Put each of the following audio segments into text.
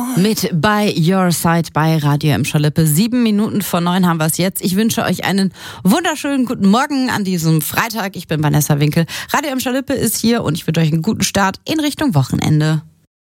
Mit By Your Side bei Radio Emscher Lippe. 7:07 haben wir es jetzt. Ich wünsche euch einen wunderschönen guten Morgen an diesem Freitag. Ich bin Vanessa Winkel. Radio Emscher Lippe ist hier und ich wünsche euch einen guten Start in Richtung Wochenende.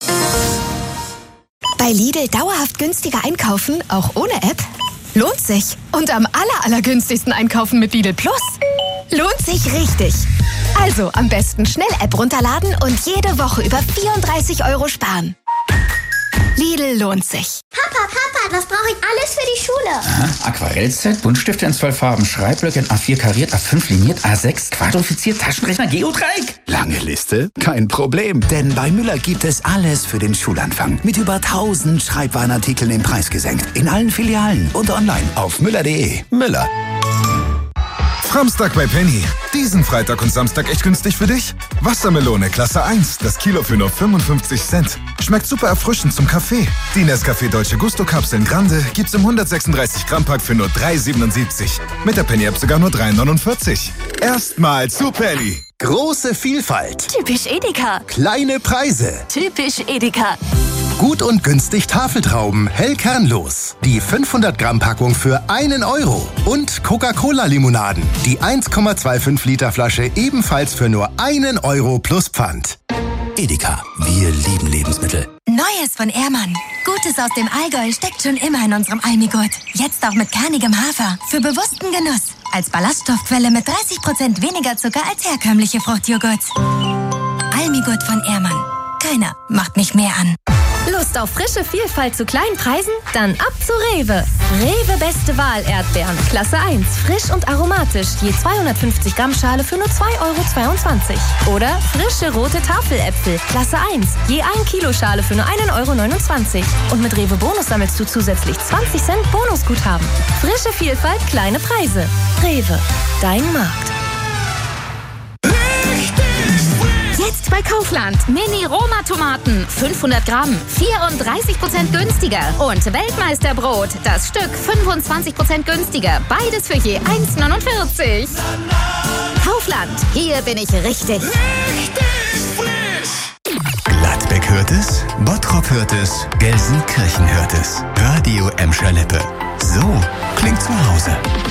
Bei Lidl dauerhaft günstiger einkaufen, auch ohne App? Lohnt sich. Und am allergünstigsten einkaufen mit Lidl Plus. Lohnt sich richtig. Also am besten schnell App runterladen und jede Woche über 34 € sparen. Lidl lohnt sich. Papa, was brauche ich alles für die Schule? Aha, Aquarellset, Buntstifte in 12 Farben, Schreibblöcke in A4 kariert, A5 liniert, A6 quadrifiziert, Taschenrechner, Geodreieck. Lange Liste? Kein Problem, denn bei Müller gibt es alles für den Schulanfang. Mit über 1000 Schreibwarenartikeln im Preis gesenkt. In allen Filialen und online auf müller.de. Müller. Samstag bei Penny. Diesen Freitag und Samstag echt günstig für dich? Wassermelone Klasse 1, das Kilo für nur 55 Cent. Schmeckt super erfrischend zum Kaffee. Die Nescafé Dolce Gusto Kapseln Grande gibt's im 136 Gramm Pack für nur 3,77. Mit der Penny App sogar nur 3,49. Erstmal zu Penny. Große Vielfalt. Typisch Edeka. Kleine Preise. Typisch Edeka. Gut und günstig Tafeltrauben, hell kernlos. Die 500 Gramm Packung für 1 €. Und Coca-Cola-Limonaden. Die 1,25 Liter Flasche ebenfalls für nur 1 € plus Pfand. Edeka, wir lieben Lebensmittel. Neues von Ehrmann. Gutes aus dem Allgäu steckt schon immer in unserem Almigurt. Jetzt auch mit kernigem Hafer. Für bewussten Genuss. Als Ballaststoffquelle mit 30% weniger Zucker als herkömmliche Fruchtjoghurts. Almigurt von Ehrmann. Keiner macht mich mehr an. Lust auf frische Vielfalt zu kleinen Preisen? Dann ab zu Rewe. Rewe beste Wahl Erdbeeren. Klasse 1. Frisch und aromatisch. Je 250 Gramm Schale für nur 2,22 €. Oder frische rote Tafeläpfel. Klasse 1. Je 1 Kilo Schale für nur 1,29 €. Und mit Rewe Bonus sammelst du zusätzlich 20 Cent Bonusguthaben. Frische Vielfalt, kleine Preise. Rewe. Dein Markt. Jetzt bei Kaufland. Mini-Roma-Tomaten. 500 Gramm. 34% günstiger. Und Weltmeisterbrot. Das Stück 25% günstiger. Beides für je 1,49 €. Kaufland. Hier bin ich richtig. Gladbeck hört es, Bottrop hört es, Gelsenkirchen hört es. Radio Emscher Lippe. So klingt zu Hause.